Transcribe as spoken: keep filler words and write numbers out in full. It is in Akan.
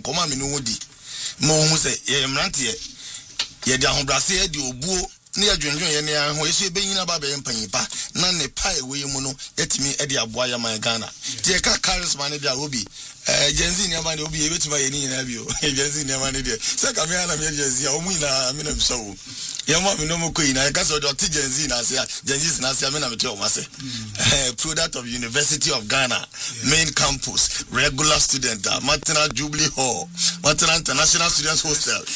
nkoma me no di mo hu se ye mrante ye ye de ahobrase ye de obuo ne ya dwendwen ye ne ho yeso ebenyina ba be mpanyipa na ne pai we mu no yetimi e de aboa ya man Ghana je ka charisma ne bia obi eh genzi ne ma ne obi e betima ye ni nyina bi o genzi ne ma ne de se ka me ana me genzi o mu ina me na so wo ye ma me no mo ko ina ka so do ti genzi na se genzi na se me na me te o ma se eh product of University of Ghana main campus regular student Martina Jubilee Hall Martina International Students Hostel